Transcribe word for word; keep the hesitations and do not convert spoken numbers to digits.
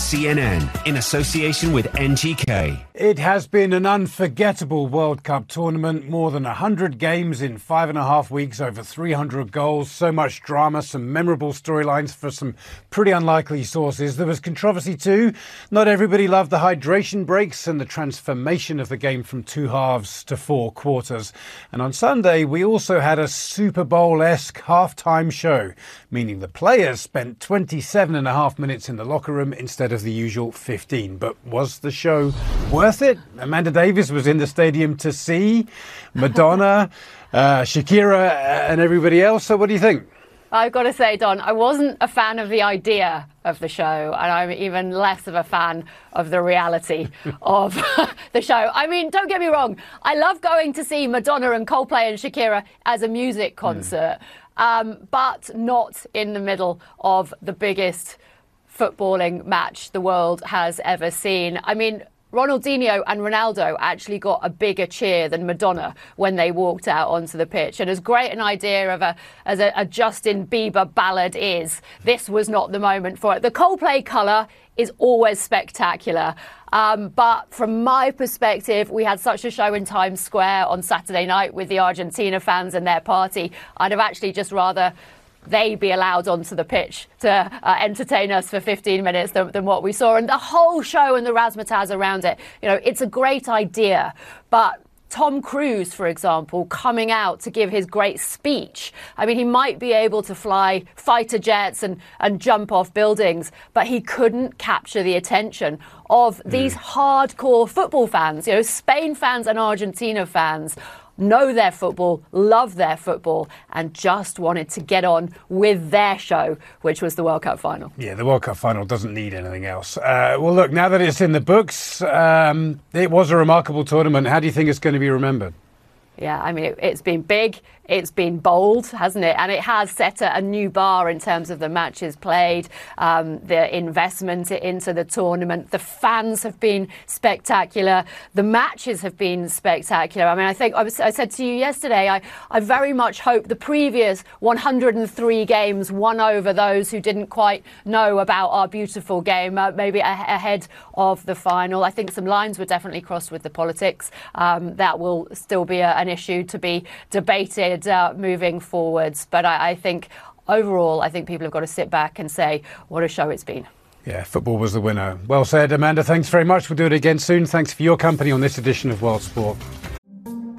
C N N, in association with N G K. It has been an unforgettable World Cup tournament. More than one hundred games in five and a half weeks, over three hundred goals, so much drama, some memorable storylines for some pretty unlikely sources. There was controversy too. Not everybody loved the hydration breaks and the transformation of the game from two halves to four quarters. And on Sunday, we also had a Super Bowl-esque halftime show, meaning the players spent twenty-seven and a half minutes in the locker room instead of the usual fifteen. But was the show worth it? Amanda Davis was in the stadium to see Madonna, uh, Shakira and everybody else. So what do you think? I've got to say, Don, I wasn't a fan of the idea of the show, and I'm even less of a fan of the reality of the show. I mean, don't get me wrong, I love going to see Madonna and Coldplay and Shakira as a music concert, mm. um, but not in the middle of the biggest footballing match the world has ever seen. I mean, Ronaldinho and Ronaldo actually got a bigger cheer than Madonna when they walked out onto the pitch. And as great an idea of a as a, a Justin Bieber ballad is, this was not the moment for it. The Coldplay colour is always spectacular. Um, but from my perspective, we had such a show in Times Square on Saturday night with the Argentina fans and their party. I'd have actually just rather they be allowed onto the pitch to uh, entertain us for fifteen minutes than, than what we saw. And the whole show and the razzmatazz around it, you know, it's a great idea. But Tom Cruise, for example, coming out to give his great speech. I mean, he might be able to fly fighter jets and, and jump off buildings, but he couldn't capture the attention of these mm. hardcore football fans. You know, Spain fans and Argentina fans know their football, love their football, and just wanted to get on with their show, which was the World Cup final. Yeah, the World Cup final doesn't need anything else. Uh, well, look, now that it's in the books, um, it was a remarkable tournament. How do you think it's going to be remembered? Yeah, I mean, it, it's been big, it's been bold, hasn't it? And it has set a, a new bar in terms of the matches played, um, the investment into the tournament. The fans have been spectacular. The matches have been spectacular. I mean, I think I, was, I said to you yesterday, I, I very much hope the previous one hundred three games won over those who didn't quite know about our beautiful game, uh, maybe a- ahead of the final. I think some lines were definitely crossed with the politics. Um, that will still be a, an issue to be debated uh, moving forwards. But I, I think overall, I think people have got to sit back and say, what a show it's been. Yeah, football was the winner. Well said, Amanda. Thanks very much. We'll do it again soon. Thanks for your company on this edition of World Sport.